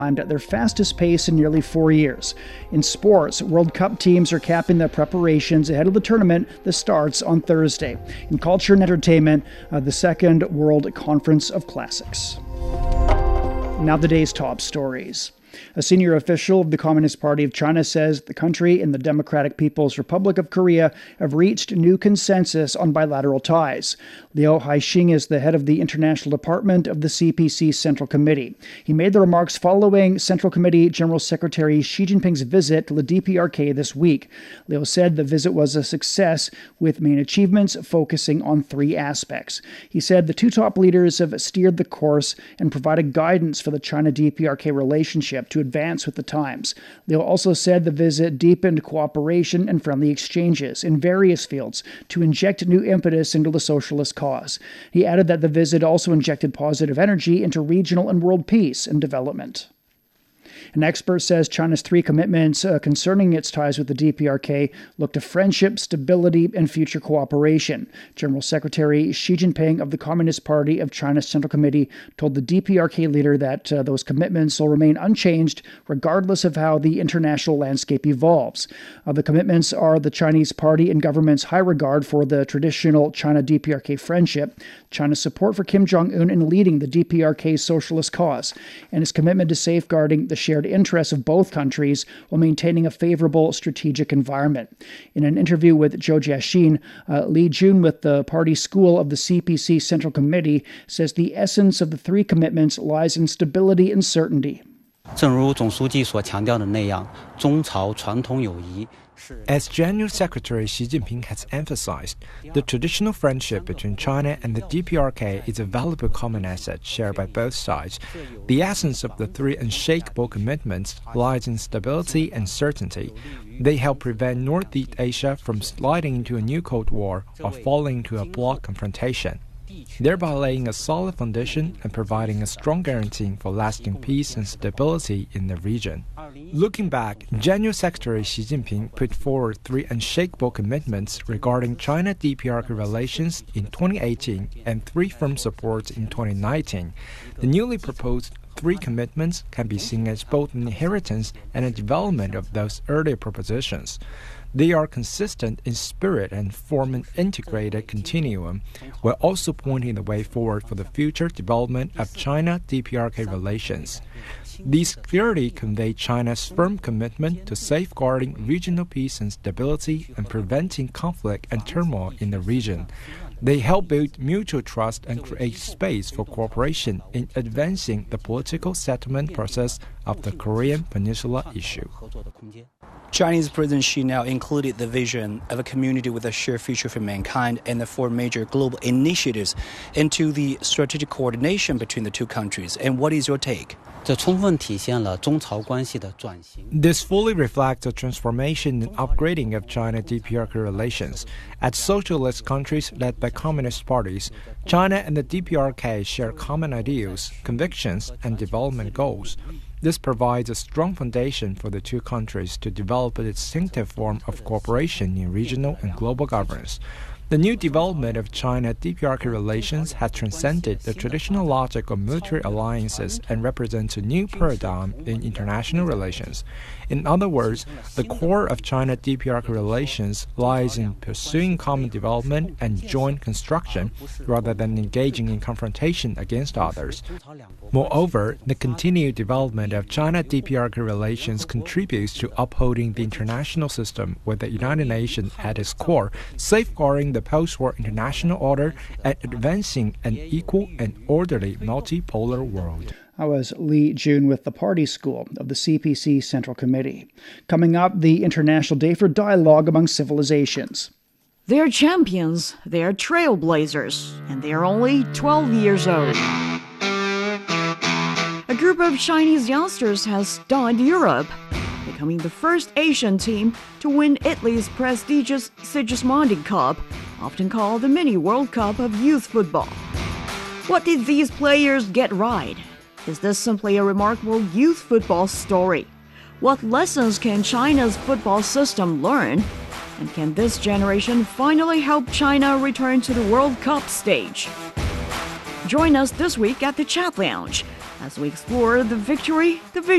At their fastest pace in nearly 4 years. In sports, World Cup teams are capping their preparations ahead of the tournament that starts on Thursday. In culture and entertainment, the Second World Conference of Classics. Now the day's top stories. A senior official of the Communist Party of China says the country and the Democratic People's Republic of Korea have reached new consensus on bilateral ties. Liu Haixing is the head of the International Department of the CPC Central Committee. He made the remarks following Central Committee General Secretary Xi Jinping's visit to the DPRK this week. Liu said the visit was a success, with main achievements focusing on 3 aspects. He said the 2 top leaders have steered the course and provided guidance for the China-DPRK relationship to advance with the times. Liu also said the visit deepened cooperation and friendly exchanges in various fields to inject new impetus into the socialist cause. He added that the visit also injected positive energy into regional and world peace and development. An expert says China's 3 commitments concerning its ties with the DPRK look to friendship, stability, and future cooperation. General Secretary Xi Jinping of the Communist Party of China's Central Committee told the DPRK leader that those commitments will remain unchanged regardless of how the international landscape evolves. The commitments are the Chinese party and government's high regard for the traditional China-DPRK friendship, China's support for Kim Jong-un in leading the DPRK's socialist cause, and its commitment to safeguarding the shared interests of both countries while maintaining a favorable strategic environment. In an interview with Zhou Jiaxin, Li Jun with the party school of the CPC Central Committee says the essence of the 3 commitments lies in stability and certainty. 正如总书记所强调的那样，中朝传统友谊。 As General Secretary Xi Jinping has emphasized, the traditional friendship between China and the DPRK is a valuable common asset shared by both sides. The essence of the 3 unshakable commitments lies in stability and certainty. They help prevent Northeast Asia from sliding into a new Cold War or falling into a bloc confrontation, thereby laying a solid foundation and providing a strong guarantee for lasting peace and stability in the region. Looking back, General Secretary Xi Jinping put forward 3 unshakable commitments regarding China-DPRK relations in 2018 and 3 firm supports in 2019. The newly proposed 3 commitments can be seen as both an inheritance and a development of those earlier propositions. They are consistent in spirit and form an integrated continuum, while also pointing the way forward for the future development of China-DPRK relations. These clearly convey China's firm commitment to safeguarding regional peace and stability and preventing conflict and turmoil in the region. They help build mutual trust and create space for cooperation in advancing the political settlement process of the Korean Peninsula issue. Chinese President Xi now included the vision of a community with a shared future for mankind and the 4 major global initiatives into the strategic coordination between the 2 countries. And what is your take? This fully reflects the transformation and upgrading of China-DPRK relations. As socialist countries led by communist parties, China and the DPRK share common ideals, convictions, and development goals. This provides a strong foundation for the 2 countries to develop a distinctive form of cooperation in regional and global governance. The new development of China-DPRK relations has transcended the traditional logic of military alliances and represents a new paradigm in international relations. In other words, the core of China-DPRK relations lies in pursuing common development and joint construction rather than engaging in confrontation against others. Moreover, the continued development of China-DPRK relations contributes to upholding the international system with the United Nations at its core, safeguarding the post-war international order and advancing an equal and orderly multipolar world. That was Li Jun with the Party School of the CPC Central Committee. Coming up, the International Day for Dialogue Among Civilizations. They are champions, they are trailblazers, and they are only 12 years old. A group of Chinese youngsters has stunned Europe, becoming the first Asian team to win Italy's prestigious Sigismondi Cup, often called the Mini World Cup of youth football. What did these players get right? Is this simply a remarkable youth football story? What lessons can China's football system learn? And can this generation finally help China return to the World Cup stage? Join us this week at the Chat Lounge as we explore the victory, the vision,